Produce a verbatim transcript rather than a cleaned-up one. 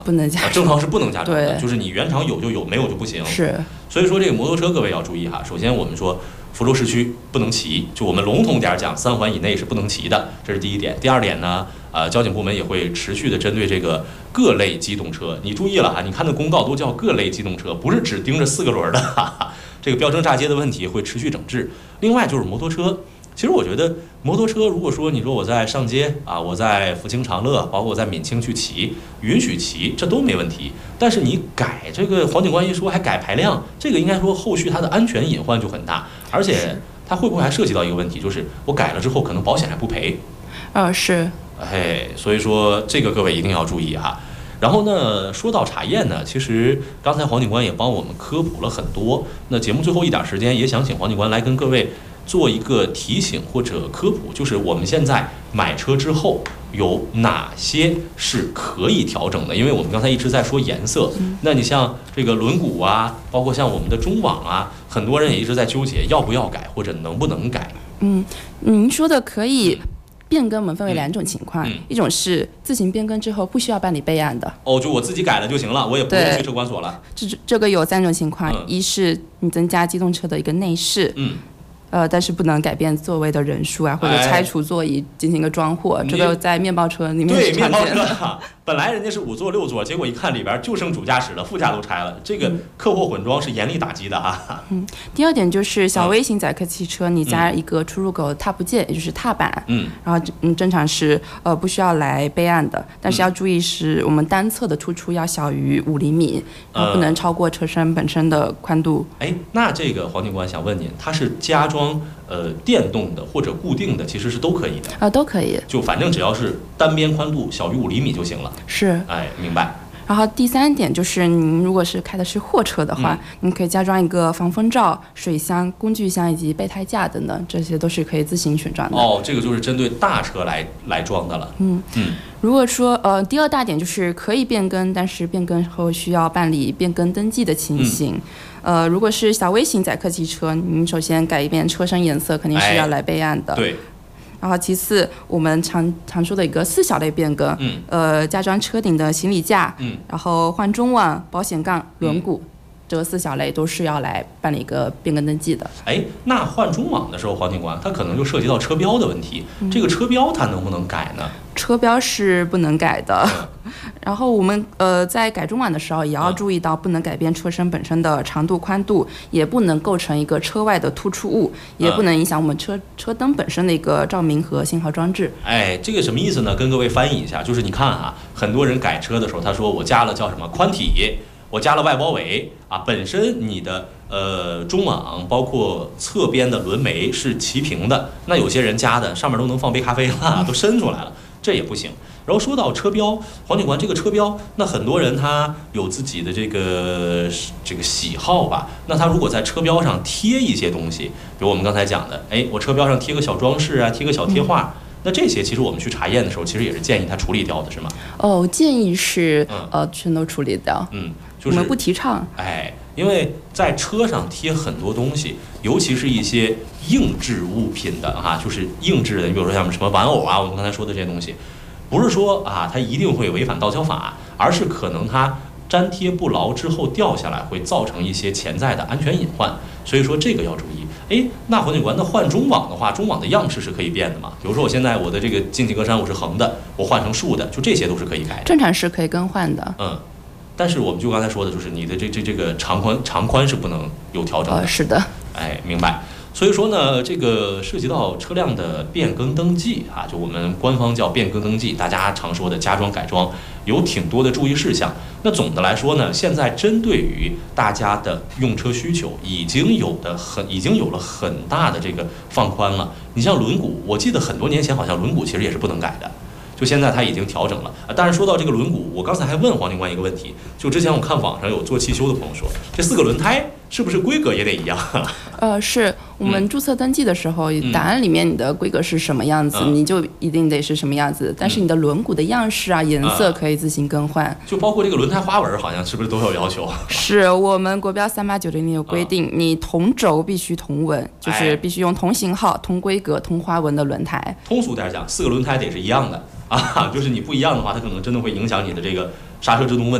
不能加装、 啊，正常是不能加装的， 对， 就是你原厂有就有，没有就不行。 是， 所以说这个摩托车各位要注意哈。首先我们说福州市区不能骑，就我们笼统点讲，三环以内是不能骑的，这是第一点。第二点呢，呃，交警部门也会持续的针对这个各类机动车，你注意了哈，你看那公告都叫各类机动车，不是只盯着四个轮的，哈哈，这个飙升炸街的问题会持续整治。另外就是摩托车。其实我觉得摩托车，如果说你说我在上街啊，我在福清长乐，包括我在闽清去骑，允许骑，这都没问题。但是你改这个黄警官一说还改排量，这个应该说后续它的安全隐患就很大，而且它会不会还涉及到一个问题，就是我改了之后可能保险还不赔。 呃，是。 哎，所以说这个各位一定要注意哈。然后呢，说到查验呢，其实刚才黄警官也帮我们科普了很多。那节目最后一点时间，也想请黄警官来跟各位做一个提醒或者科普，就是我们现在买车之后有哪些是可以调整的？因为我们刚才一直在说颜色，那你像这个轮毂啊，包括像我们的中网啊，很多人也一直在纠结要不要改或者能不能改。 嗯，您说的可以变更，我们分为两种情况， 嗯、 一种是自行变更之后不需要办理备案的， 哦，就我自己改了就行了，我也不用去车管所了。 这这个有三种情况， 嗯、 一是你增加机动车的一个内饰， 嗯。 呃，但是不能改变座位的人数啊，或者拆除座椅进行一个装货， 哎、 这个在面包车里面对是常见的。 面包车本来人家是五座六座，结果一看里边就剩主驾驶了，副驾都拆了，这个客货混装是严厉打击的啊。 嗯，第二点就是小微型载客汽车，你加一个出入口踏步键，也就是踏板， 嗯， 然后嗯正常是呃不需要来备案的，但是要注意是我们单侧的突出要小于五厘米，然后不能超过车身本身的宽度。 哎，那这个黄警官想问您，它是加装呃电动的或者固定的，其实是都可以的啊、呃，都可以， 就反正只要是单边宽度小于五厘米就行了。 是， 哎，明白。 然后第三点就是，您如果是开的是货车的话，嗯、您可以加装一个防风罩、水箱、工具箱以及备胎架等等，这些都是可以自行选装的。 哦，这个就是针对大车来来装的了。 嗯嗯。如果说呃，第二大点就是可以变更，但是变更后需要办理变更登记的情形。嗯、呃，如果是小微型载客汽车，您首先改变车身颜色，肯定是要来备案的。 哎、对。 然后其次，我们常常说的一个四小类变更， 嗯， 呃，加装车顶的行李架， 嗯， 然后换中网、保险杠、轮毂，嗯、这四小类都是要来办理一个变更登记的。 哎，那换中网的时候，黄警官，它可能就涉及到车标的问题，嗯、这个车标它能不能改呢？ 车标是不能改的，嗯、然后我们呃在改中网的时候也要注意到，不能改变车身本身的长度、宽度，也不能构成一个车外的突出物，也不能影响我们车车灯本身的一个照明和信号装置。 哎，这个什么意思呢？跟各位翻译一下，就是你看啊，很多人改车的时候，他说我加了叫什么宽体，我加了外包围啊，本身你的呃中网包括侧边的轮眉是齐平的，那有些人加的上面都能放杯咖啡了，都伸出来了。这也不行。然后说到车标，黄警官，这个车标，那很多人他有自己的这个这个喜好吧？那他如果在车标上贴一些东西，比如我们刚才讲的，哎，我车标上贴个小装饰啊，贴个小贴画，嗯、那这些其实我们去查验的时候，其实也是建议他处理掉的，是吗？ 哦，建议是、嗯、呃全都处理掉。 嗯，就是、 我们不提倡。 哎，因为在车上贴很多东西，尤其是一些硬质物品的哈、啊，就是硬质的，你比如说像什么玩偶啊，我们刚才说的这些东西，不是说啊它一定会违反盗交法，而是可能它粘贴不牢之后掉下来，会造成一些潜在的安全隐患，所以说这个要注意。哎，那黄警官，那换中网的话，中网的样式是可以变的吗？比如说我现在我的这个进气格栅我是横的，我换成竖的，就这些都是可以改的。 正常是可以更换的。 嗯。但是我们就刚才说的，就是你的这这这个长宽长宽是不能有调整的。 呃，是的。 哎，明白。所以说呢，这个涉及到车辆的变更登记啊，就我们官方叫变更登记，大家常说的加装改装，有挺多的注意事项。那总的来说呢，现在针对于大家的用车需求，已经有的很已经有了很大的这个放宽了。你像轮毂，我记得很多年前好像轮毂其实也是不能改的。就现在它已经调整了，但是说到这个轮毂，我刚才还问黄警官一个问题，就之前我看网上有做汽修的朋友说，这四个轮胎是不是规格也得一样？ 呃，是我们注册登记的时候，嗯、档案里面你的规格是什么样子，嗯、你就一定得是什么样子，但是你的轮毂的样式啊、颜色可以自行更换， 就包括这个轮胎花纹，好像是不是都有要求？ 是我们国标三八九零零有规定，嗯、你同轴必须同纹，就是必须用同型号、同规格、同花纹的轮胎。 通俗点讲，四个轮胎得是一样的。啊，就是你不一样的话，它可能真的会影响你的这个刹车制动问